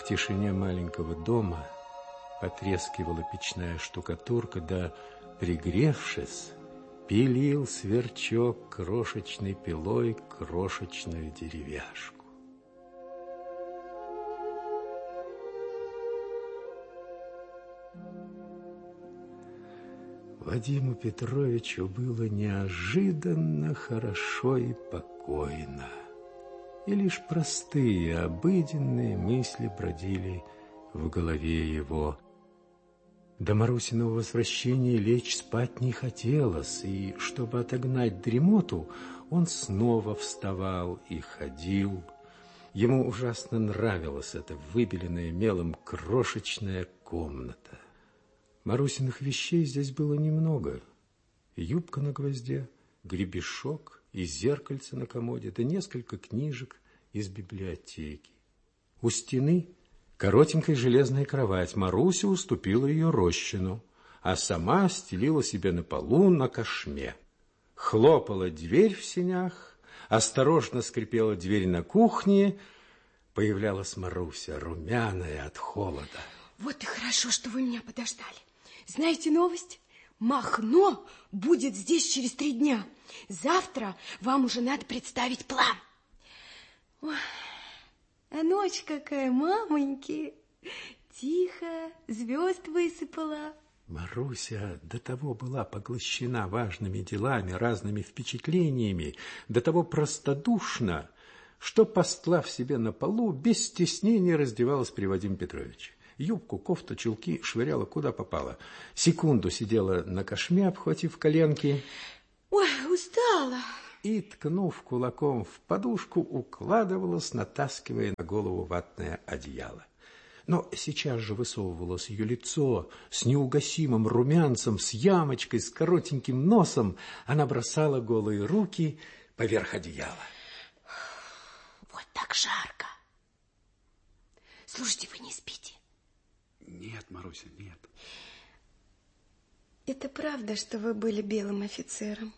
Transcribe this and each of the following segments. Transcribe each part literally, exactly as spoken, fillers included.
В тишине маленького дома потрескивала печная штукатурка, да, пригревшись, пилил сверчок крошечной пилой крошечную деревяшку. Вадиму Петровичу было неожиданно хорошо и покойно. И лишь простые, обыденные мысли бродили в голове его. До Марусиного возвращения лечь спать не хотелось, и, чтобы отогнать дремоту, он снова вставал и ходил. Ему ужасно нравилась эта выбеленная мелом крошечная комната. Марусиных вещей здесь было немного. Юбка на гвозде, гребешок и зеркальце на комоде, да несколько книжек из библиотеки. У стены коротенькая железная кровать. Маруся уступила ее Рощину, а сама стелила себе на полу на кошме. Хлопала дверь в сенях, осторожно скрипела дверь на кухне. Появлялась Маруся, румяная от холода. Вот и хорошо, что вы меня подождали. Знаете новость? Махно будет здесь через три дня. Завтра вам уже надо представить план. Ой, а ночь какая, мамоньки. Тихо, звезд высыпала. Маруся до того была поглощена важными делами, разными впечатлениями, до того простодушна, что, постлав себе на полу, без стеснения раздевалась при Вадиме Петровиче. Юбку, кофту, чулки швыряла куда попало. Секунду сидела на кошме, обхватив коленки. Ой, устала. И, ткнув кулаком в подушку, укладывалась, натаскивая на голову ватное одеяло. Но сейчас же высовывалось ее лицо с неугасимым румянцем, с ямочкой, с коротеньким носом. Она бросала голые руки поверх одеяла. Вот так жарко. Слушайте, вы не спите? Нет, Маруся, нет. Это правда, что вы были белым офицером?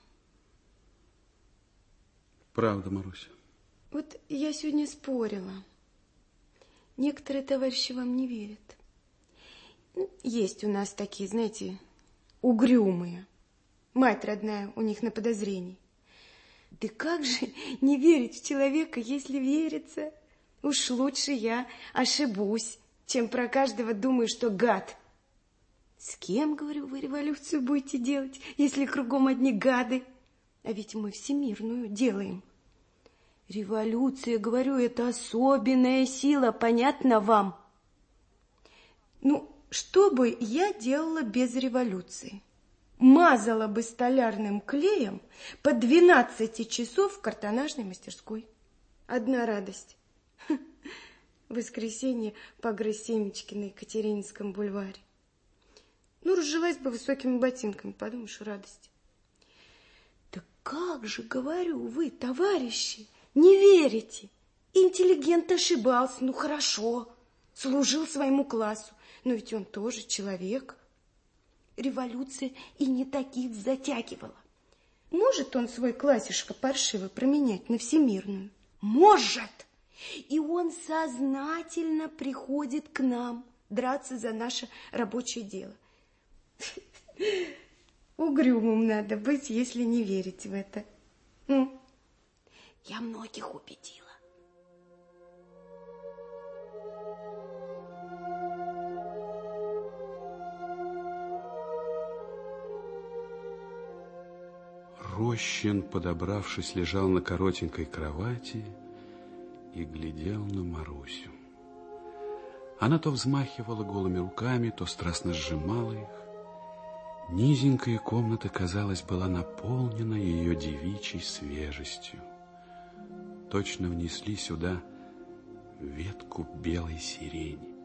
Правда, Маруся. Вот я сегодня спорила. Некоторые товарищи вам не верят. Есть у нас такие, знаете, угрюмые. Мать родная у них на подозрении. Да как же не верить в человека, если верится? Уж лучше я ошибусь, чем про каждого думаю, что гад. С кем, говорю, вы революцию будете делать, если кругом одни гады? А ведь мы всемирную делаем. Революция, говорю, это особенная сила, понятно вам? Ну, что бы я делала без революции? Мазала бы столярным клеем по двенадцать часов в картонажной мастерской. Одна радость. В воскресенье погрызть семечки на Екатерининском бульваре. Ну, разжилась бы высокими ботинками, подумаешь, радость. Да как же, говорю, вы, товарищи, не верите? Интеллигент ошибался, ну хорошо, служил своему классу, но ведь он тоже человек. Революция и не таких затягивала. Может он свой классишко паршиво променять на всемирную? Может! И он сознательно приходит к нам драться за наше рабочее дело. Угрюмым надо быть, если не верить в это. Ну, я многих убедила. Рощин, подобравшись, лежал на коротенькой кровати и глядел на Марусю. Она то взмахивала голыми руками, то страстно сжимала их. Низенькая комната, казалось, была наполнена ее девичьей свежестью. Точно внесли сюда ветку белой сирени.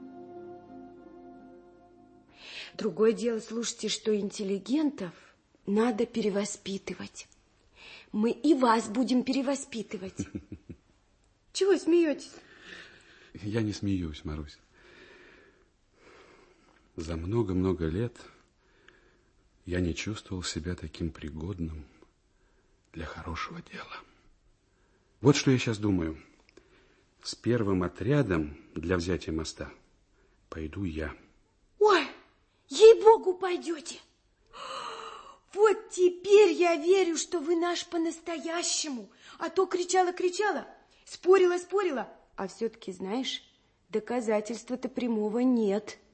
Другое дело, слушайте, что интеллигентов надо перевоспитывать. Мы и вас будем перевоспитывать. Чего смеетесь? Я не смеюсь, Марусь. За много-много лет я не чувствовал себя таким пригодным для хорошего дела. Вот что я сейчас думаю. С первым отрядом для взятия моста пойду я. Ой, ей-богу, пойдете. Вот теперь я верю, что вы наш по-настоящему. А то кричала-кричала, спорила-спорила, а все-таки, знаешь, доказательства-то прямого нет.